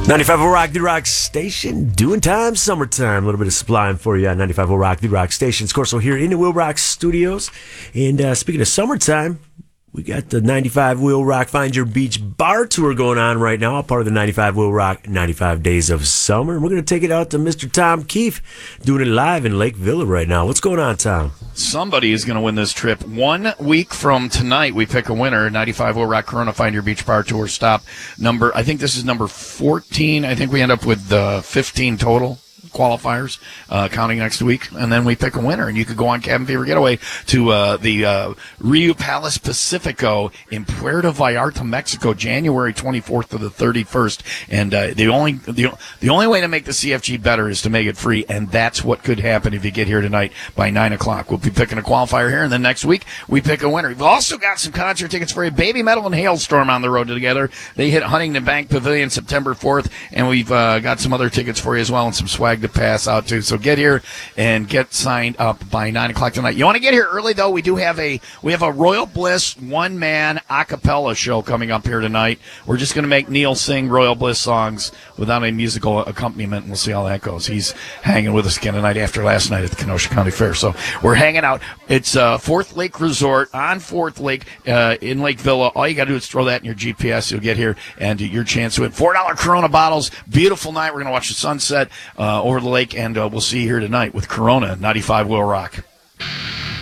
95 will Rock, the Rock Station, doing time, summertime. A little bit of sublime for you on 95 will Rock, the Rock Station. Of course, we're here in the Will Rock Studios. And speaking of summertime, we got the 95 Will Rock Find Your Beach Bar Tour going on right now, part of the 95 Will Rock 95 Days of Summer. And we're going to take it out to Mr. Tom Keefe, doing it live in Lake Villa right now. What's going on, Tom? Somebody is going to win this trip. 1 week from tonight, we pick a winner. 95 Will Rock Corona Find Your Beach Bar Tour stop number. I think this is number 14. I think we end up with 15 total qualifiers, counting next week, and then we pick a winner, and you could go on Cabin Fever Getaway to the Rio Palace Pacifico in Puerto Vallarta, Mexico, January 24th to the 31st. And the only way to make the CFG better is to make it free, and that's what could happen if you get here tonight by 9 o'clock. We'll be picking a qualifier here, and then next week we pick a winner. We've also got some concert tickets for you. Baby Metal and Hailstorm on the road together. They hit Huntington Bank Pavilion September 4th, and we've got some other tickets for you as well, and some swag to pass out to. So get here and get signed up by 9 o'clock tonight. You want to get here early though? We have a Royal Bliss one-man a cappella show coming up here tonight. We're just going to make Neil sing Royal Bliss songs without a musical accompaniment, and we'll see how that goes. He's hanging with us again tonight after last night at the Kenosha County Fair. So we're hanging out. It's Fourth Lake Resort on Fourth Lake in Lake Villa. All you got to do is throw that in your GPS. You'll get here and your chance to win $4 Corona bottles. Beautiful night. We're going to watch the sunset over the lake, and we'll see you here tonight with Corona 95 Will Rock.